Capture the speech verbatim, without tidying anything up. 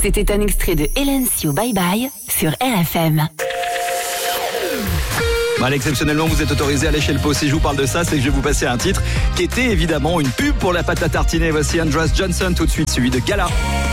C'était un extrait de Hélène Sio Bye Bye sur R F M. Mal, exceptionnellement, vous êtes autorisé à lécher le pot. Si je vous parle de ça, c'est que je vais vous passer un titre qui était évidemment une pub pour la pâte à tartiner. Voici Andras Johnson tout de suite, suivi de Gala.